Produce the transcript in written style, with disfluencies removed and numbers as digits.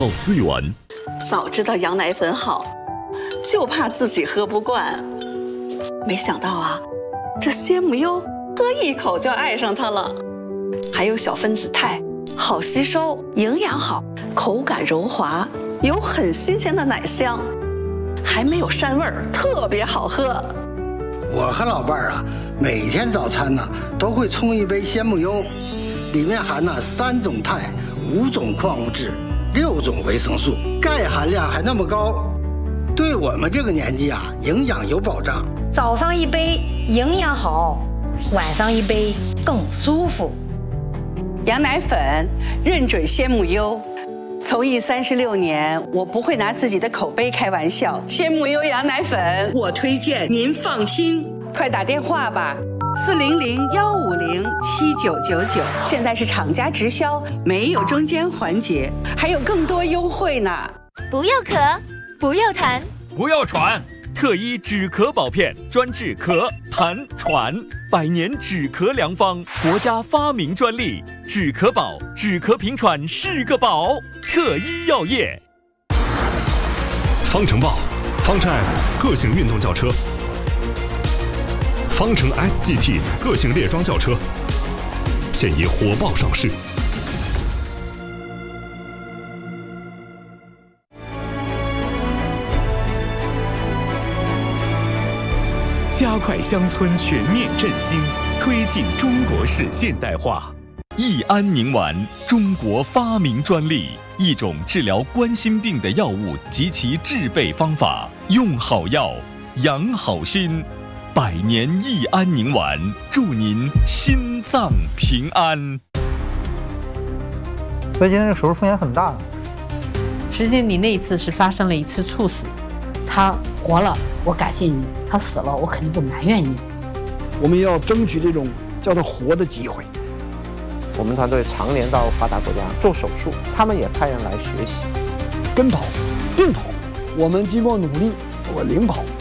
资源。 早知道羊奶粉好，就怕自己喝不惯。没想到啊，这鲜母优喝一口就爱上它了。还有小分子肽，好吸收，营养好，口感柔滑，有很新鲜的奶香，还没有膻味儿，特别好喝。 我和老伴儿啊，每天早餐呢都会冲一杯鲜母优，里面含了3种肽、5种矿物质、6种维生素，钙含量还那么高，对我们这个年纪啊，营养有保障。 早上一杯营养好，晚上一杯更舒服。 羊奶粉认准鲜母优，从艺36年，我不会拿自己的口碑开玩笑。鲜母优羊奶粉，我推荐，您放心。快打电话吧，400-150-7999，现在是厂家直销，没有中间环节，还有更多优惠呢。 不要咳，不要痰， 不要喘，特医止咳宝片专治咳、痰、喘，100年止咳良方，国家发明专利，止咳宝，止咳平喘是个宝。特医药业。 方程豹，方程 S 个性运动轿车，方程 SGT 个性猎装轿车，现已火爆上市。 加快乡村全面振兴，推进中国式现代化。益安宁丸，中国发明专利，一种治疗冠心病的药物及其制备方法。用好药，养好心。100年益安宁丸，祝您心脏平安。 所以今天这个手术风险很大。 实际你那一次是发生了一次猝死，他活了，我感谢你；他死了，我肯定不埋怨你。 我们要争取这种叫做活的机会。 我们团队常年到发达国家做手术，他们也派人来学习。 跟跑、并跑，我们经过努力，我领跑。